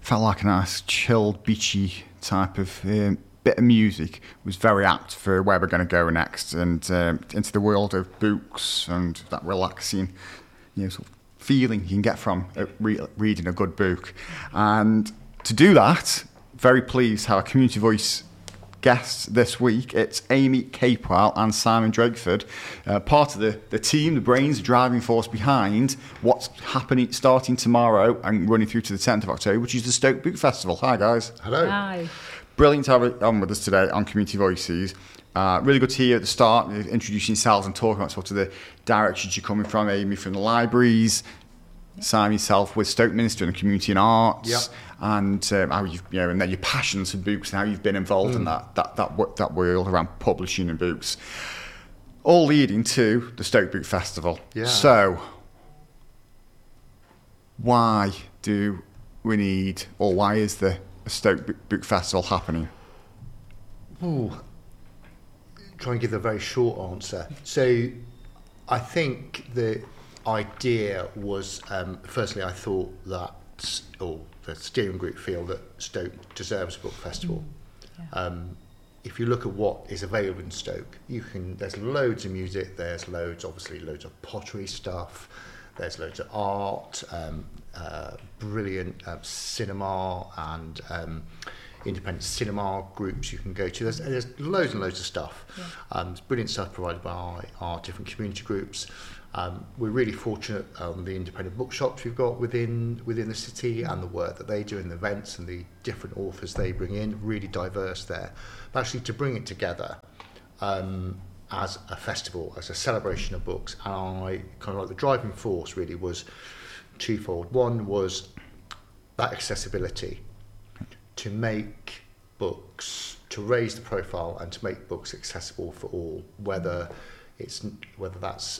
felt like a nice, chilled, beachy type of bit of music. Was very apt for where we're going to go next, and into the world of books and that relaxing, sort of feeling you can get from reading a good book. And to do that, very pleased to have a Community Voice guests this week. It's Amy Capewell and Simon Drakeford, part of the team, the brains, the driving force behind what's happening starting tomorrow and running through to the 10th of October, which is the Stoke Book Festival. Hi guys. Hello. Hi. Brilliant to have you on with us today on Community Voices. Really good to hear at the start, introducing yourselves and talking about sort of the directions you're coming from. Amy from the libraries, Simon yourself with Stoke Minster and the Community and Arts. Yep. And how you've, and then your passions for books and how you've been involved in that world around publishing and books, all leading to the Stoke Book Festival. Yeah. So, why do we need, or why is the Stoke Book Festival happening? Try and give a very short answer. So, I think the idea was, firstly, I thought that, the steering group feel that Stoke deserves a book festival. Yeah. If you look at what is available in Stoke, there's loads of music, there's loads of pottery stuff, there's loads of art, brilliant cinema and independent cinema groups you can go to. There's loads and loads of stuff. Yeah. There's brilliant stuff provided by our different community groups. We're really fortunate on the independent bookshops we've got within the city and the work that they do in the events and the different authors they bring in, really diverse there. But actually to bring it together as a festival, as a celebration of books, and I kind of like the driving force really was twofold. One was that accessibility, to make books, to raise the profile and to make books accessible for all, whether that's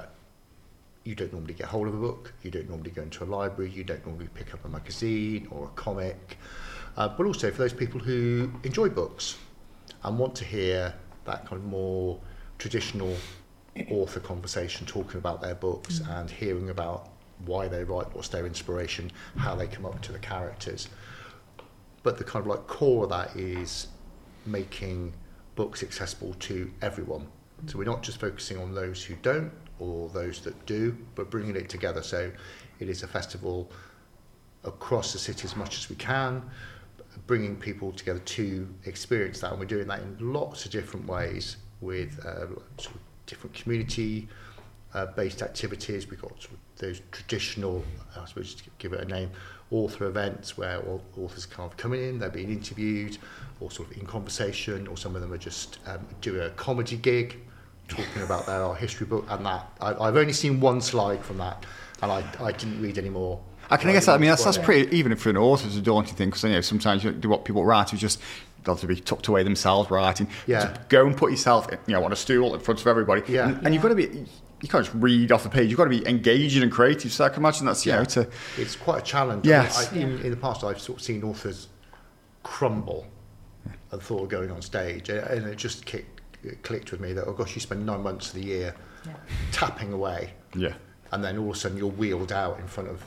you don't normally get hold of a book, you don't normally go into a library, you don't normally pick up a magazine or a comic, but also for those people who enjoy books and want to hear that kind of more traditional author conversation, talking about their books and hearing about why they write, what's their inspiration, how they come up to the characters. But the kind of like core of that is making books accessible to everyone. So we're not just focusing on those who don't or those that do, but bringing it together. So it is a festival across the city as much as we can, bringing people together to experience that. And we're doing that in lots of different ways with sort of different community based activities. We've got sort of those traditional, I suppose to give it a name, author events where authors kind of coming in, they're being interviewed or sort of in conversation, or some of them are just doing a comedy gig talking about their art history book. And that I've only seen one slide from that, and I didn't read any more. I guess that's pretty, even for an author, it's a daunting thing, because sometimes what people write is just they'll be tucked away themselves writing. Yeah. So go and put yourself on a stool in front of everybody. Yeah. And you've got to be, you can't just read off the page, you've got to be engaging and creative. So I can imagine that's it's quite a challenge. Yes. In the past I've sort of seen authors crumble at the thought of going on stage, and it just clicked with me that, oh gosh, you spend 9 months of the year tapping away, and then all of a sudden you're wheeled out in front of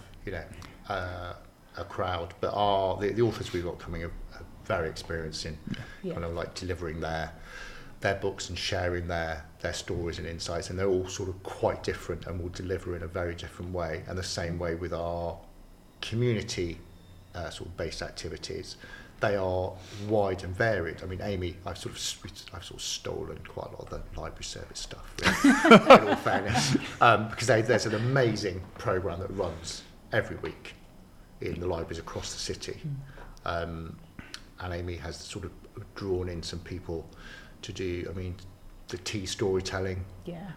a crowd. But the authors we've got coming are very experienced in kind of like delivering their books and sharing their stories and insights, and they're all sort of quite different and will deliver in a very different way. And the same way with our community sort of based activities, they are wide and varied. I mean, Amy, I've sort of stolen quite a lot of the library service stuff, in all fairness, because there's an amazing programme that runs every week in the libraries across the city, and Amy has sort of drawn in some people to do, the tea storytelling. Yeah.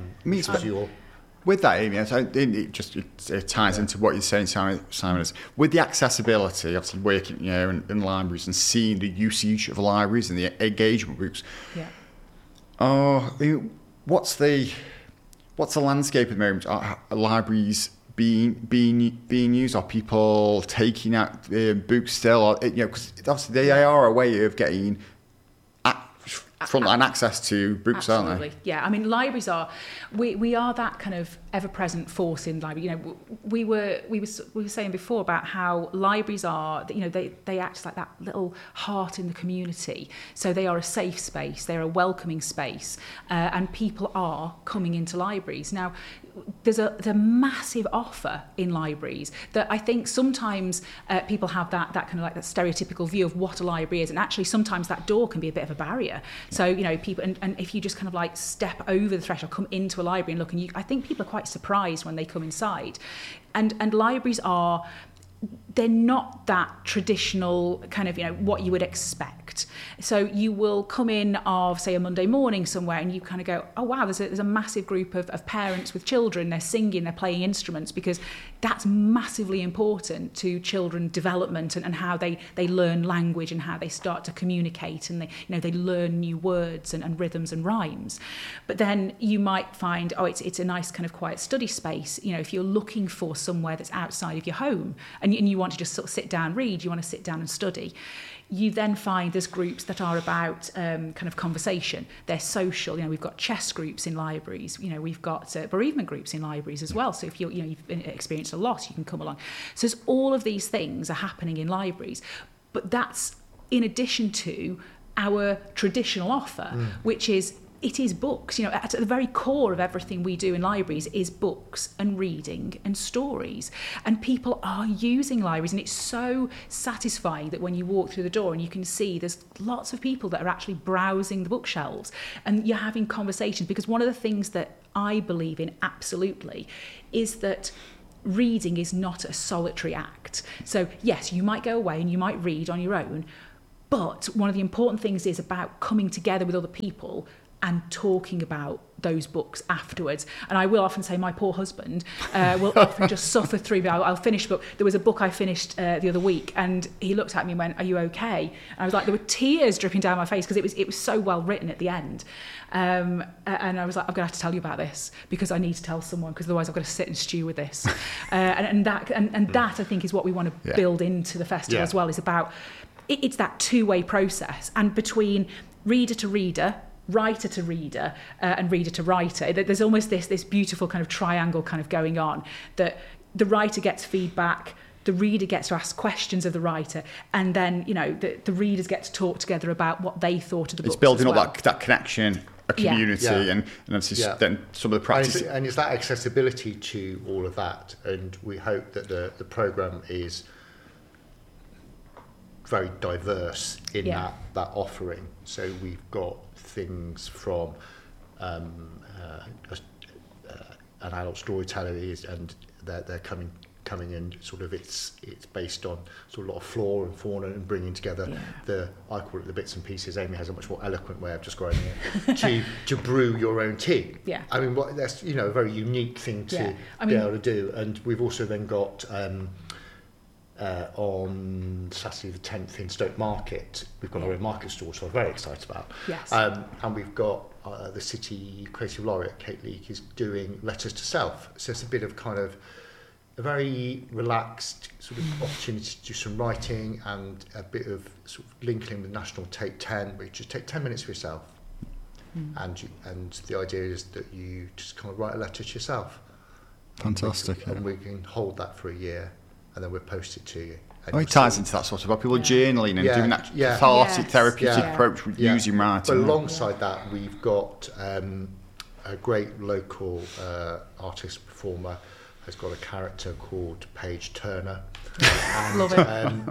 With that, Amy, it ties into what you're saying, Simon, is with the accessibility, obviously working in libraries and seeing the usage of libraries and the engagement groups. Yeah. What's the landscape at the moment? Are libraries being used? Are people taking out books still? Because obviously they are a way of getting frontline access to books, Absolutely. aren't they? Yeah, libraries are, we are that kind of ever-present force in library. We were saying before about how libraries are, they act like that little heart in the community. So they are a safe space, they're a welcoming space, and people are coming into libraries. Now, there's a massive offer in libraries that I think sometimes people have that kind of like that stereotypical view of what a library is, and actually sometimes that door can be a bit of a barrier. So people, and if you just kind of like step over the threshold, come into a library and look, and I think people are quite surprised when they come inside, and libraries they're not that traditional kind of, what you would expect. So you will come in of, say, a Monday morning somewhere and you kind of go, oh, wow, there's a massive group of parents with children. They're singing, they're playing instruments, because that's massively important to children development and how they learn language and how they start to communicate, and they learn new words and rhythms and rhymes. But then you might find, it's a nice kind of quiet study space. If you're looking for somewhere that's outside of your home and you want to just sort of sit down, read, you want to sit down and study, you then find there's groups that are about kind of conversation. They're social. We've got chess groups in libraries. We've got bereavement groups in libraries as well. So if you've experienced a loss, you can come along. So there's all of these things are happening in libraries, but that's in addition to our traditional offer, which is, it is books. At the very core of everything we do in libraries is books and reading and stories. And people are using libraries, and it's so satisfying that when you walk through the door and you can see there's lots of people that are actually browsing the bookshelves and you're having conversations. Because one of the things that I believe in absolutely is that reading is not a solitary act. So yes, you might go away and you might read on your own, but one of the important things is about coming together with other people and talking about those books afterwards. And I will often say my poor husband will often just suffer through, but I'll finish a book. There was a book I finished the other week, and he looked at me and went, "Are you okay?" And I was like, there were tears dripping down my face because it was so well written at the end. And I was like, I'm going to have to tell you about this because I need to tell someone, because otherwise I've got to sit and stew with this. And that I think is what we want to build into the festival as well, is about, it's that two-way process, and between reader to reader, writer to reader, and reader to writer. There's almost this beautiful kind of triangle kind of going on, that the writer gets feedback, the reader gets to ask questions of the writer, and then the readers get to talk together about what they thought of the book. It's building up that connection, a community, and then some of the practice. And it's that accessibility to all of that, and we hope that the programme is very diverse in that offering. So we've got things from an adult storyteller, and they're coming in sort of, it's based on sort of a lot of flora and fauna and bringing together I call it the bits and pieces. Amy has a much more eloquent way of describing it, to brew your own tea. I mean, that's a very unique thing to be able to do. And we've also then got on Saturday the 10th in Stoke Market, we've got our own market store, so I'm very excited about. Yes. And we've got the City Creative Laureate, Kate Leake, is doing Letters to Self. So it's a bit of kind of a very relaxed sort of opportunity to do some writing, and a bit of sort of linking with National Take 10, where you just take 10 minutes for yourself. And the idea is that you just kind of write a letter to yourself. Fantastic. And we can hold that for a year, and then we'll post it to you. It ties into that sort of about people journaling and doing that cathartic, therapeutic approach with using writing. But alongside that, we've got a great local artist performer has got a character called Paige Turner. And, love it.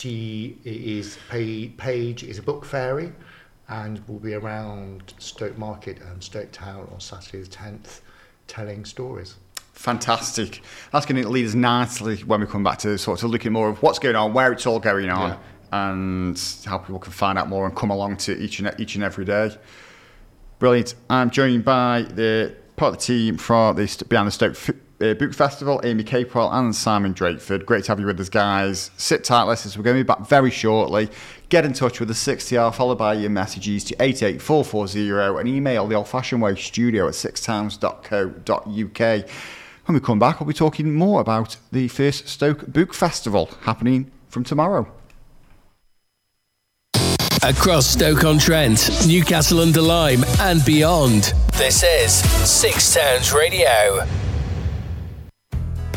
Paige is a book fairy, and will be around Stoke Market and Stoke Town on Saturday the 10th, telling stories. Fantastic. That's going to lead us nicely when we come back to sort of looking more of what's going on, where it's all going on, and how people can find out more and come along to each and every day. Brilliant. I'm joined by the part of the team for the Behind the Stoke Book Festival, Amy Capewell and Simon Drakeford. Great to have you with us, guys. Sit tight, listeners. We're going to be back very shortly. Get in touch with the 60R, followed by your messages to 88440, and email the old-fashioned way, studio@sixtowns.co.uk. When we come back, we'll be talking more about the first Stoke Book Festival happening from tomorrow. Across Stoke-on-Trent, Newcastle-under-Lyme and beyond. This is Six Towns Radio.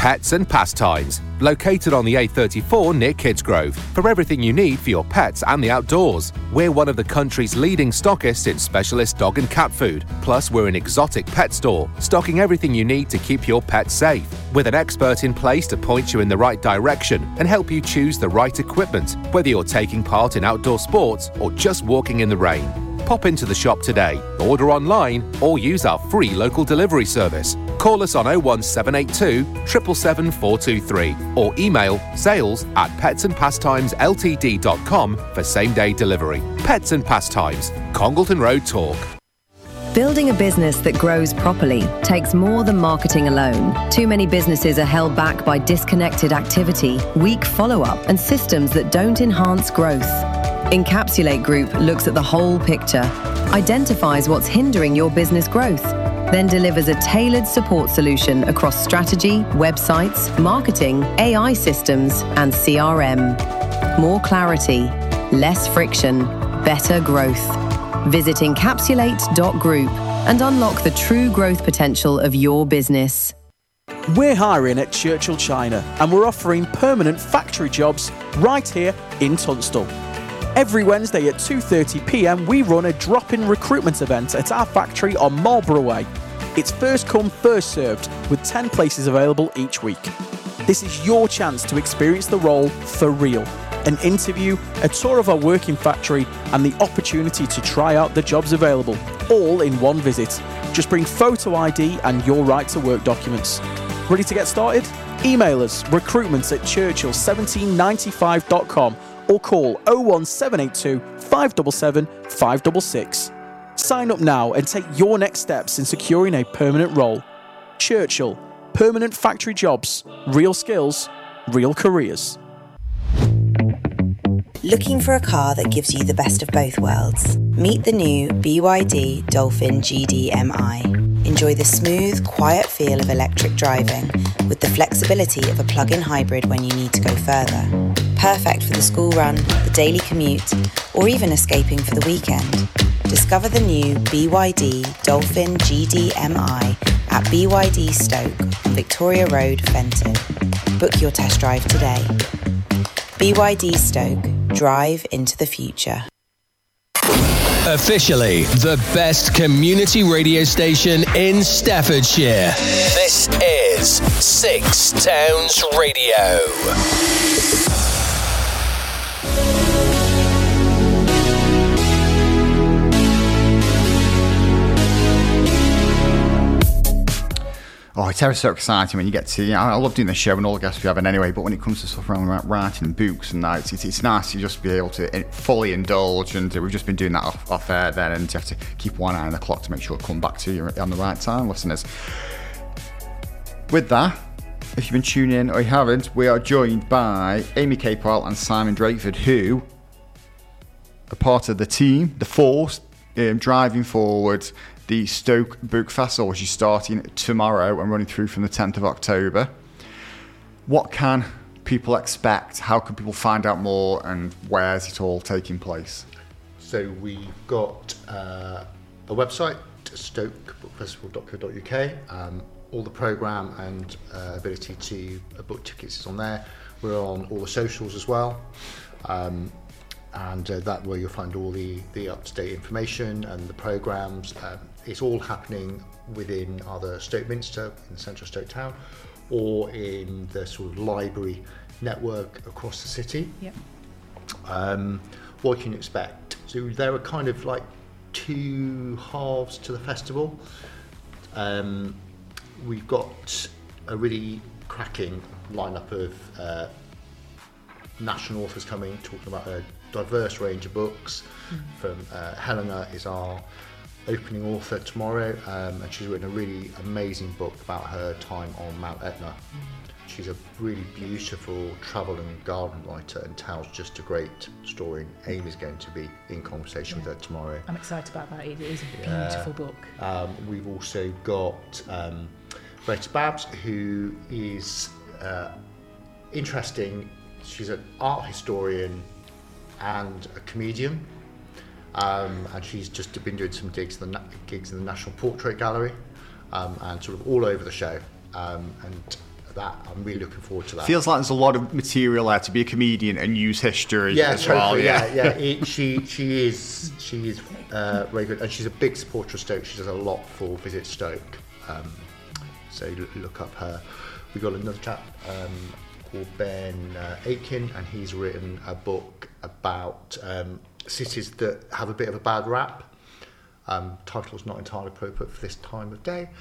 Pets and Pastimes, located on the A34 near Kidsgrove, for everything you need for your pets and the outdoors. We're one of the country's leading stockists in specialist dog and cat food. Plus, we're an exotic pet store, stocking everything you need to keep your pets safe, with an expert in place to point you in the right direction and help you choose the right equipment, whether you're taking part in outdoor sports or just walking in the rain. Pop into the shop today, order online, or use our free local delivery service. Call us on 01782 777 423 or email sales@petsandpastimesLTD.com for same-day delivery. Pets and Pastimes, Congleton Road Talk. Building a business that grows properly takes more than marketing alone. Too many businesses are held back by disconnected activity, weak follow-up, and systems that don't enhance growth. Encapsulate Group looks at the whole picture, identifies what's hindering your business growth, then delivers a tailored support solution across strategy, websites, marketing, AI systems, and CRM. More clarity, less friction, better growth. Visit encapsulate.group and unlock the true growth potential of your business. We're hiring at Churchill China and we're offering permanent factory jobs right here in Tunstall. Every Wednesday at 2:30 p.m. we run a drop-in recruitment event at our factory on Marlborough Way. It's first come, first served, with 10 places available each week. This is your chance to experience the role for real. An interview, a tour of our working factory, and the opportunity to try out the jobs available, all in one visit. Just bring photo ID and your right to work documents. Ready to get started? Email us recruitments@churchill1795.com or call 01782 577 566. Sign up now and take your next steps in securing a permanent role. Churchill, permanent factory jobs, real skills, real careers. Looking for a car that gives you the best of both worlds? Meet the new BYD Dolphin GD-MI. Enjoy the smooth, quiet feel of electric driving with the flexibility of a plug-in hybrid when you need to go further. Perfect for the school run, the daily commute, or even escaping for the weekend. Discover the new BYD Dolphin GD-MI at BYD Stoke on Victoria Road, Fenton. Book your test drive today. BYD Stoke. Drive into the future. Officially the best community radio station in Staffordshire. This is Six Towns Radio. Oh, it's ever so exciting when you get to, I love doing the show and all the guests we have in anyway, but when it comes to stuff around writing and books and that, it's nice to just be able to fully indulge, and we've just been doing that off air then, and you have to keep one eye on the clock to make sure it come back to you on the right time, listeners. With that, if you've been tuning in or you haven't, we are joined by Amy Capewell and Simon Drakeford, who are part of the team, the force, driving forward the Stoke Book Festival, which is starting tomorrow and running through from the 10th of October. What can people expect? How can people find out more, and where is it all taking place? So we've got a website, stokebookfestival.co.uk. All the programme and ability to book tickets is on there. We're on all the socials as well. And that where you'll find all the up-to-date information and the programmes. It's all happening within either Stoke Minster in the centre of Stoke Town, or in the sort of library network across the city. Yep. What can you expect? So there are kind of like two halves to the festival. We've got a really cracking lineup of national authors coming, talking about a diverse range of books. From Helena is our opening author tomorrow, and she's written a really amazing book about her time on Mount Etna. She's a really beautiful travel and garden writer and tells just a great story. Amy's going to be in conversation with her tomorrow. I'm excited about that. It is a beautiful book. We've also got Rita Babs, who is interesting. She's an art historian and a comedian, and she's just been doing some gigs in the National Portrait Gallery, and sort of all over the show. And I'm really looking forward to that. Feels like there's a lot of material there to be a comedian and use history as well. She is very good, and she's a big supporter of Stoke. She does a lot for Visit Stoke, so look up her. We've got another chap called Ben Aitken, and he's written a book about cities that have a bit of a bad rap. Title's not entirely appropriate for this time of day.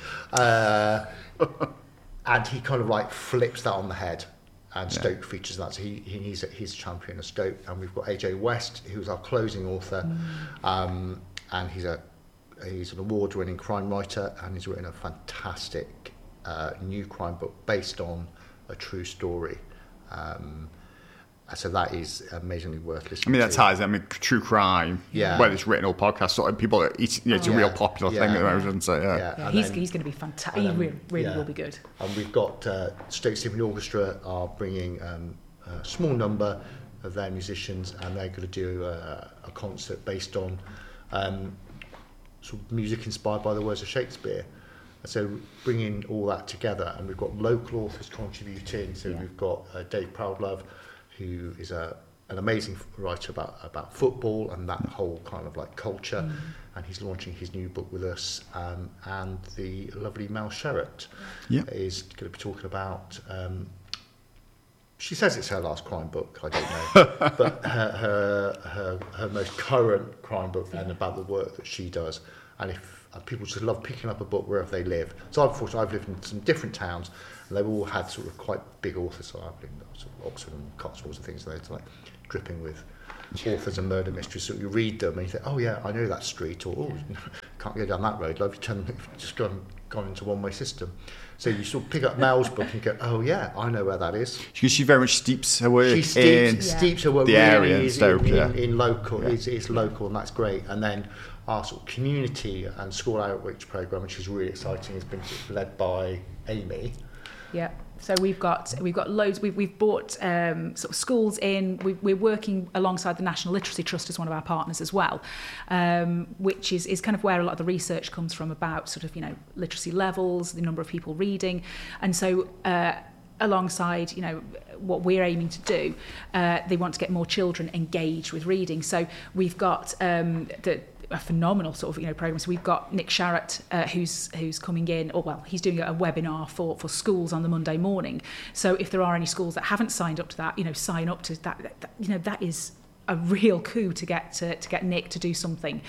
And he kind of like flips that on the head, and Stoke features that. So he's a champion of Stoke. And we've got AJ West, who's our closing author, and he's an award-winning crime writer, and he's written a fantastic new crime book based on a true story. So that is amazingly worth listening to. I mean, that ties. I mean, true crime, whether it's written or podcast, sort of people. It's a real popular thing at the moment, isn't it? He's going to be fantastic. He really will be good. And we've got Stoke Symphony Orchestra are bringing a small number of their musicians, and they're going to do a concert based on sort of music inspired by the words of Shakespeare. So bringing all that together, and we've got local authors contributing. So we've got Dave Proudlove, who is an amazing writer about football and that whole kind of like culture, and he's launching his new book with us. And the lovely Mel Sherratt is going to be talking about. She says it's her last crime book. I don't know, but her most current crime book, and about the work that she does. And people just love picking up a book wherever they live. So unfortunately, I've lived in some different towns, and they've all had sort of quite big authors. So I've lived in sort of Oxford and Cotswolds and things. So they're like dripping with authors and murder mysteries. So you read them and you think, oh yeah, I know that street, or oh, can't go down that road. Love, you just gone into one-way system. So you sort of pick up Mel's book and go, oh yeah, I know where that is. She very much steeps her work in steeps her work the really area in Stoke, in local. It's local, and that's great. And then our sort of community and school outreach program, which is really exciting, has been led by Amy. Yeah. So we've got loads. We've brought sort of schools in. We're working alongside the National Literacy Trust as one of our partners as well, which is kind of where a lot of the research comes from about sort of literacy levels, the number of people reading, and so. Alongside, what we're aiming to do, they want to get more children engaged with reading. So we've got a phenomenal sort of program. So we've got Nick Sherratt who's coming in, he's doing a webinar for schools on the Monday morning. So if there are any schools that haven't signed up to that, sign up to that. That is a real coup to get Nick to do something.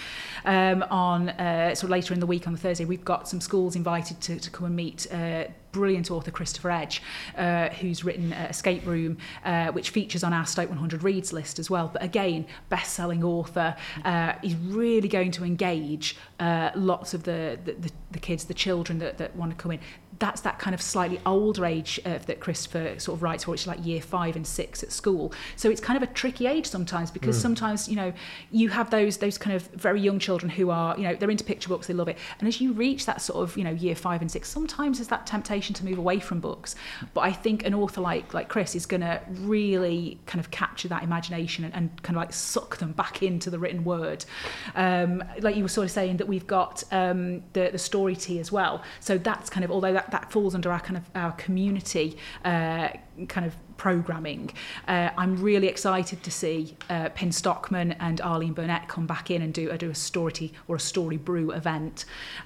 On sort of later in the week on the Thursday, we've got some schools invited to come and meet brilliant author Christopher Edge, who's written Escape Room, which features on our Stoke 100 Reads list as well. But again, best-selling author. He's really going to engage lots of the kids, the children that want to come in. That's that kind of slightly older age that Christopher sort of writes for, which is like year 5 and 6 at school. So it's kind of a tricky age sometimes, because sometimes, you have those kind of very young children who are, they're into picture books, they love it. And as you reach that sort of, year 5 and 6, sometimes there's that temptation to move away from books. But I think an author like Chris is going to really kind of capture that imagination and kind of like suck them back into the written word. Like you were sort of saying that we've got the story tea as well. So that's kind of, although that falls under our community kind of programming. I'm really excited to see Pin Stockman and Arlene Burnett come back in and do a story tea or a story brew event.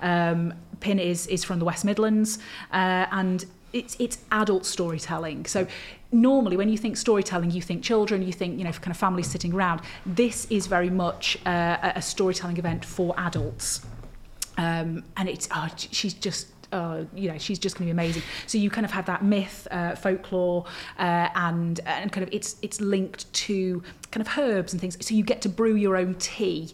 Pin is from the West Midlands, and it's adult storytelling. So normally when you think storytelling, you think children, you think kind of families sitting around. This is very much a storytelling event for adults, and it's she's just going to be amazing. So you kind of have that myth, folklore, and kind of it's linked to kind of herbs and things. So you get to brew your own tea,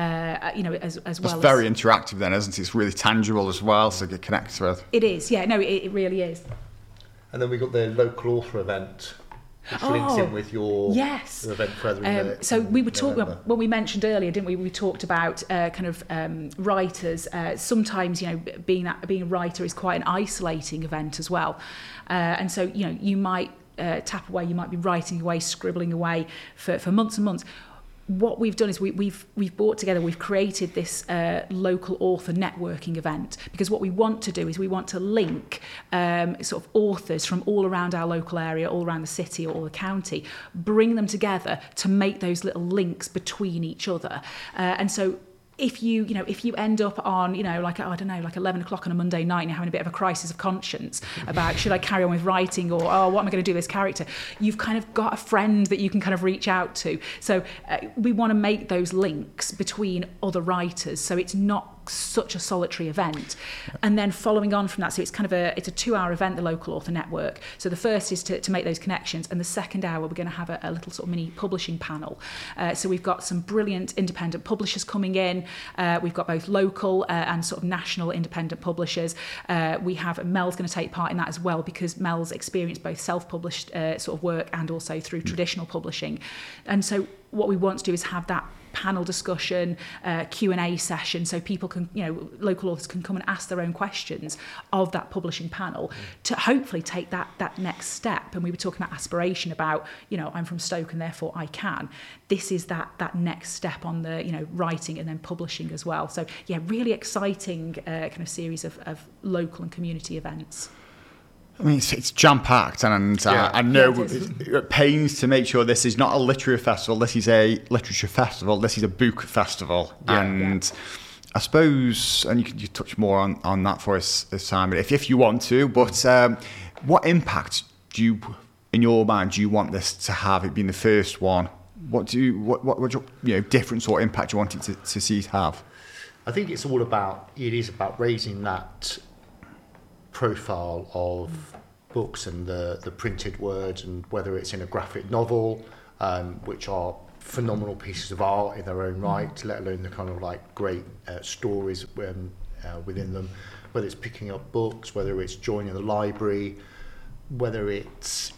as well. It's very interactive then, isn't it? It's really tangible as well, so get connected with. It is, yeah. No, it really is. And then we got the local author event, which links in with your event further in so we were talking when we mentioned earlier, didn't we? We talked about writers. Sometimes being a writer is quite an isolating event as well, and so you might tap away. You might be writing away, scribbling away for months and months. what we've done is we've brought together, we've created this local author networking event, because what we want to do is we want to link sort of authors from all around our local area, all around the city or the county, bring them together to make those little links between each other. And so if you end up on, like 11 o'clock on a Monday night and you're having a bit of a crisis of conscience about should I carry on with writing, or what am I going to do with this character, you've kind of got a friend that you can kind of reach out to. So we want to make those links between other writers, so it's not such a solitary event. And then following on from that, so it's a 2-hour event, the local author network. So the first is to make those connections, and the second hour we're going to have a little sort of mini publishing panel. So we've got some brilliant independent publishers coming in. We've got both local and sort of national independent publishers. We have Mel's going to take part in that as well, because Mel's experienced both self-published sort of work and also through traditional publishing. And so what we want to do is have that panel discussion, Q&A session, so people can, local authors can come and ask their own questions of that publishing panel to hopefully take that next step. And we were talking about aspiration, about, I'm from Stoke and therefore I can. This is that next step on the, writing and then publishing as well. So yeah, really exciting kind of series of local and community events. I mean, it's jam-packed, and I know it pains to make sure this is not a literary festival, this is a literature festival, this is a book festival. I suppose, and you touch more on that for us, Simon, if you want to, but what impact in your mind, do you want this to have, it being the first one? What difference or impact do you want it to see it have? I think it is about raising that profile of books and the printed words, and whether it's in a graphic novel, which are phenomenal pieces of art in their own right, let alone the kind of like great stories within them, whether it's picking up books, whether it's joining the library, whether it's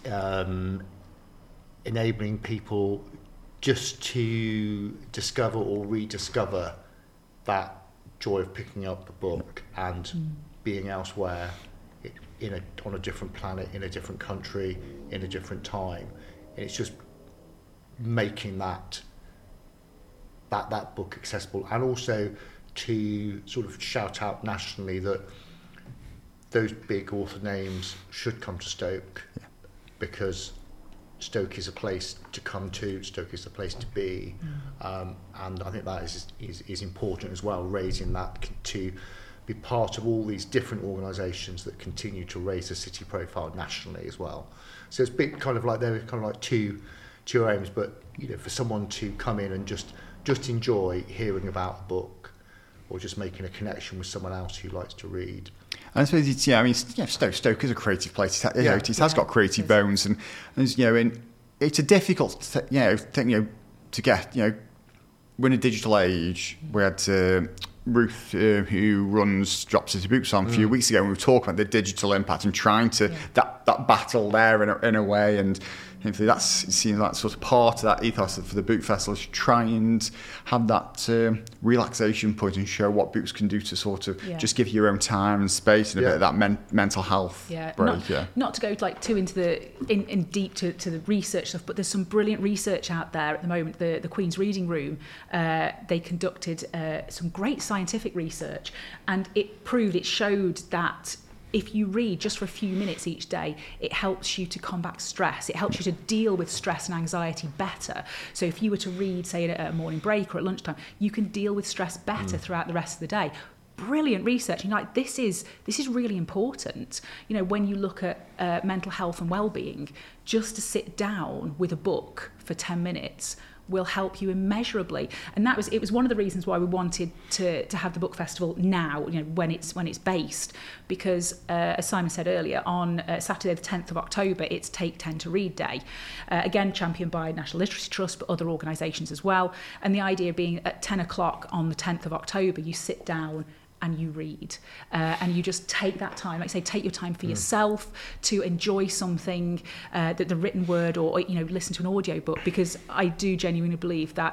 enabling people just to discover or rediscover that joy of picking up the book and being elsewhere on a different planet, in a different country, in a different time. And it's just making that book accessible, and also to sort of shout out nationally that those big author names should come to Stoke, because Stoke is a place to come to, Stoke is a place to be, and I think that is important as well, raising that to be part of all these different organisations that continue to raise the city profile nationally as well. So it's big, kind of like there are kind of like two aims, but for someone to come in and just enjoy hearing about a book, or just making a connection with someone else who likes to read. And I suppose Stoke is a creative place. It has got creative bones, and it's a difficult thing to get. We're in a digital age. We had Ruth, who runs Drop City Books on a few weeks ago, and we were talking about the digital impact and trying to that battle there in a way, and hopefully it seems like sort of part of that ethos for the book festival is to try and have that relaxation point and show what books can do to sort of just give you your own time and space and a bit of that mental health break. Not to go like too into in deep to the research stuff, but there's some brilliant research out there at the moment. The Queen's Reading Room, they conducted some great scientific research, and it showed that if you read just for a few minutes each day, it helps you to combat stress. It helps you to deal with stress and anxiety better. So if you were to read, say, at a morning break or at lunchtime, you can deal with stress better throughout the rest of the day. Brilliant research. This is really important. When you look at mental health and well-being, just to sit down with a book for 10 minutes will help you immeasurably. And it was one of the reasons why we wanted to have the book festival now, when it's based, because as Simon said earlier, on Saturday the 10th of October, it's Take 10 to Read Day, again championed by National Literacy Trust, but other organisations as well. And the idea being at 10 o'clock on the 10th of October, you sit down and you read, and you just take that time, like I say, take your time for yourself to enjoy something, the written word, or listen to an audio book, because I do genuinely believe that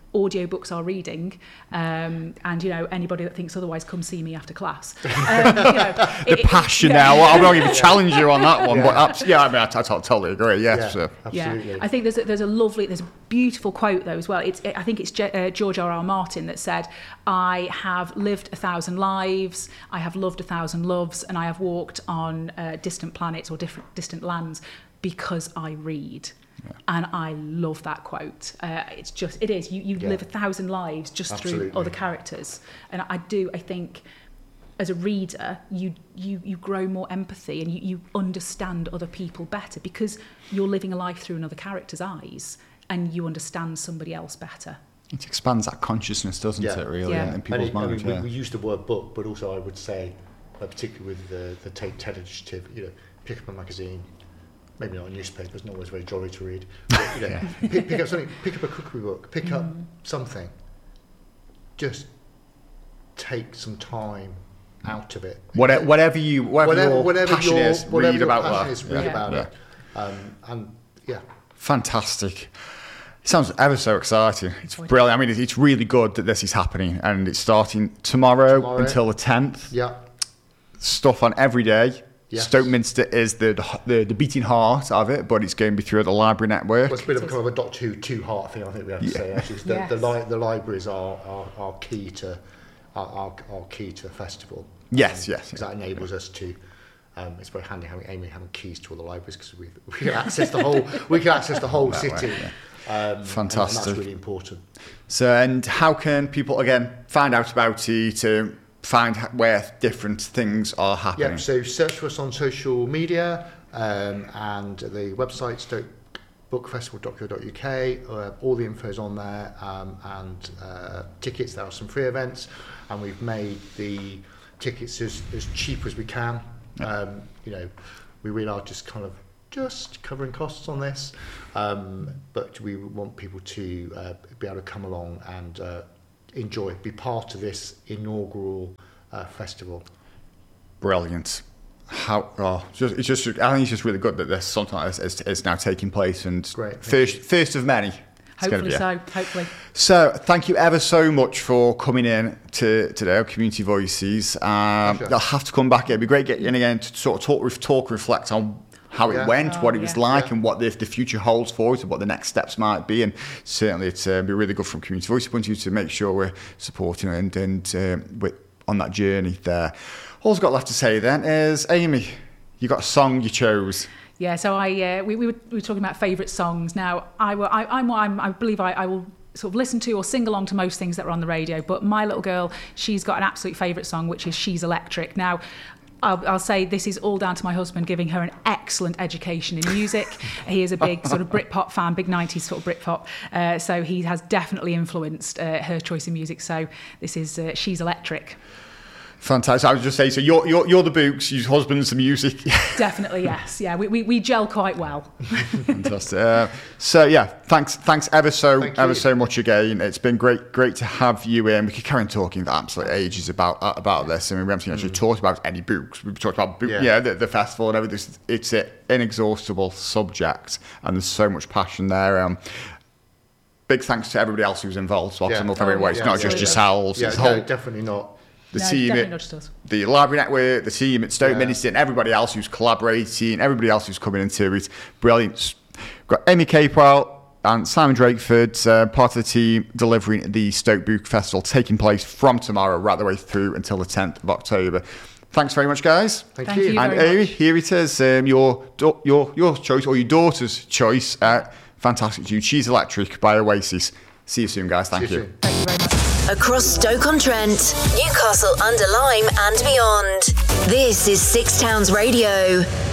audiobooks are reading, and anybody that thinks otherwise, come see me after class. The passion now. I'm not even challenge you on that one, but I totally agree. Yes, absolutely. Yeah, I think there's a beautiful quote though as well. I think it's George R.R. Martin that said, "I have lived 1,000 lives, I have loved 1,000 loves, and I have walked on distant planets or distant lands because I read." Yeah. And I love that quote. It is. You live 1,000 lives just through other characters. And I think as a reader, you grow more empathy and you understand other people better because you're living a life through another character's eyes and you understand somebody else better. It expands that consciousness, doesn't it, really, in people's minds? We use the word book, but also I would say, particularly with the Take 10 initiative, pick up a magazine. Maybe not a newspaper, it's not always very jolly to read. But, pick up something, pick up a cookery book, pick up something. Just take some time out of it. Whatever your passion is, read about that. Fantastic. It sounds ever so exciting. It's brilliant. I mean, it's really good that this is happening, and it's starting tomorrow until the 10th. Yeah. Stuff on every day. Yes. Stoke Minster is the beating heart of it, but it's going to be through the library network. Well, it's a bit of a kind of a Doctor Who two-heart thing, I think we have to say. Actually, the libraries are key to the festival. Yes. Because that enables us to. It's very handy having keys to all the libraries because we can access the whole city. Fantastic. And that's really important. So, and how can people again find out about it? Find where different things are happening. So search for us on social media and the website stokebookfestival.co.uk. All the info is on there and tickets. There are some free events, and we've made the tickets as cheap as we can. We really are just covering costs on this, but we want people to be able to come along and be part of this inaugural festival. Brilliant. I think it's just really good that there's something like this is now taking place, and great, first of many. Hopefully. So thank you ever so much for coming in today, Community Voices. I'll have to come back. It'd be great getting in again to sort of talk, reflect on how it went, what it was like, and what the future holds for us, and what the next steps might be. And certainly it'd be really good from Community Voices point of view to make sure we're supporting and we're on that journey there. All I've got left to say then is, Amy, you got a song you chose. Yeah, so we were talking about favourite songs. Now, I believe I will sort of listen to or sing along to most things that are on the radio, but my little girl, she's got an absolute favourite song, which is She's Electric. Now, I'll say this is all down to my husband giving her an excellent education in music. He is a big sort of Britpop fan, big 90s sort of Britpop. So he has definitely influenced her choice in music. So this is She's Electric. Fantastic. I was just saying, so you're the books, your husband's the music. Definitely, yes. Yeah, we gel quite well. Fantastic. Thanks ever so much again. It's been great to have you in. We could carry on talking for absolute ages about this. I mean, we haven't actually talked about any books. We've talked about the festival and everything. It's an inexhaustible subject, and there's so much passion there. Big thanks to everybody else who's involved. So it's not just yourselves. Yeah, it's definitely not. The team at the Library Network, the team at Stoke Minster, and everybody else who's collaborating, everybody else who's coming into it. Brilliant. We've got Amy Capewell and Simon Drakeford, part of the team delivering the Stoke Book Festival, taking place from tomorrow right the way through until the 10th of October. Thanks very much, guys. Thank you. And Amy, here it is, your choice, or your daughter's choice. Fantastic tune, She's Electric by Oasis. See you soon, guys. Thank you. Thank you very much. Across Stoke-on-Trent, Newcastle under Lyme and beyond. This is Six Towns Radio.